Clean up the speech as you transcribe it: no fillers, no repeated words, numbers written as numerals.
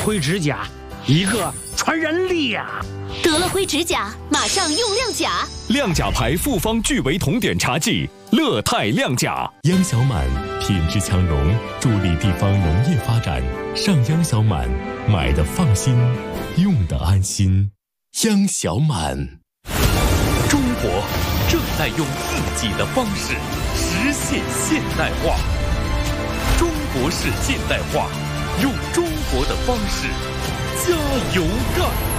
灰指甲，一个传人力呀！ 得了灰指甲，马上用亮甲。 亮甲牌复方聚维酮碘茶剂，乐泰亮甲。 央小满品质强农，助力地方农业发展。上央小满，买的放心，用的安心。央小满。 中国正在用自己的方式实现现代化。中国式现代化，用中国的方式加油干！